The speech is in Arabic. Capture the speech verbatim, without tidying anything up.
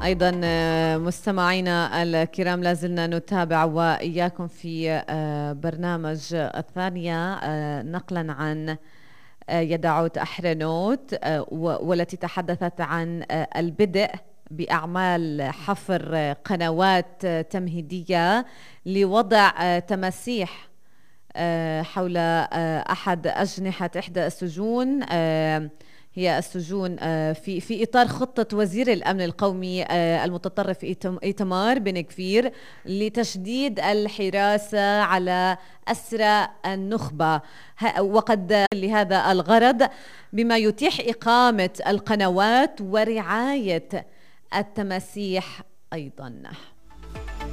أيضا مستمعينا الكرام لازلنا نتابع وإياكم في برنامج الثانية نقلا عن يدعوت أحرنوت والتي تحدثت عن البدء بأعمال حفر قنوات تمهيدية لوضع تماسيح حول أحد أجنحة إحدى السجون، هي السجون في في إطار خطة وزير الأمن القومي المتطرف إيتمار بن كفير لتشديد الحراسة على أسرى النخبة، وقد لهذا الغرض بما يتيح إقامة القنوات ورعاية التماسيح أيضاً.